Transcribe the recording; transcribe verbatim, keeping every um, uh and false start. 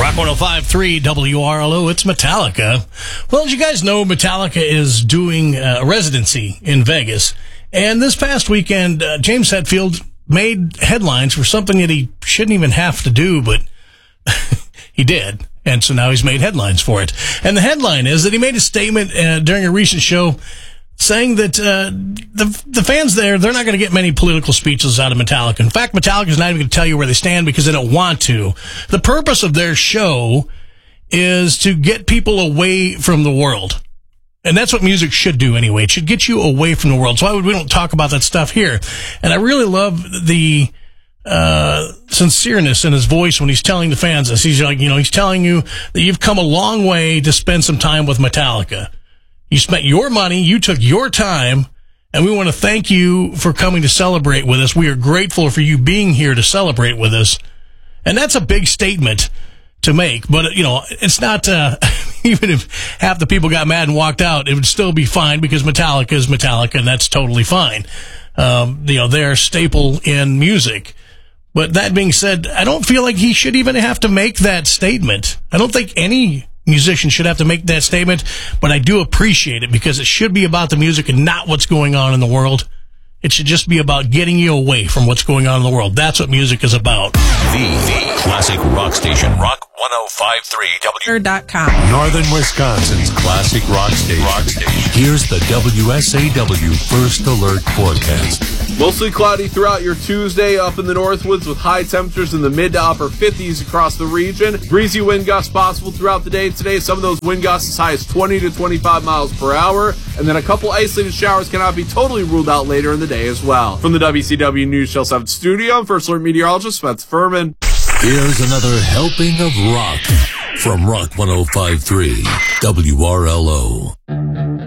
Rock one oh five point three W R L O, it's Metallica. Well, as you guys know, Metallica is doing a residency in Vegas. And this past weekend, uh, James Hetfield made headlines for something that he shouldn't even have to do, but he did. And so now he's made headlines for it. And the headline is that he made a statement uh, during a recent show saying that uh, the the fans there, they're not going to get many political speeches out of Metallica. In fact, Metallica is not even going to tell you where they stand because they don't want to. The purpose of their show is to get people away from the world. And that's what music should do anyway. It should get you away from the world. So why would we don't talk about that stuff here? And I really love the uh sincereness in his voice when he's telling the fans this. He's like, you know, he's telling you that you've come a long way to spend some time with Metallica. You spent your money, you took your time, and we want to thank you for coming to celebrate with us. We are grateful for you being here to celebrate with us. And that's a big statement to make. But, you know, it's not, uh, even if half the people got mad and walked out, it would still be fine because Metallica is Metallica, and that's totally fine. Um, you know, they're a staple in music. But that being said, I don't feel like he should even have to make that statement. I don't think any musician should have to make that statement, but I do appreciate it because it should be about the music and not what's going on in the world. It should just be about getting you away from what's going on in the world. That's what music is about. The, the classic rock station, Rock one oh five point three W dot com. Northern Wisconsin's classic rock station. Rock station. Here's the W S A W First Alert forecast. Mostly cloudy throughout your Tuesday up in the Northwoods with high temperatures in the mid to upper fifties across the region. Breezy wind gusts possible throughout the day today. Some of those wind gusts as high as twenty to twenty-five miles per hour. And then a couple isolated showers cannot be totally ruled out later in the day as well. From the W C W News Channel seven studio, I'm First Alert meteorologist Spencer Furman. Here's another helping of rock from Rock one oh five point three W R L O.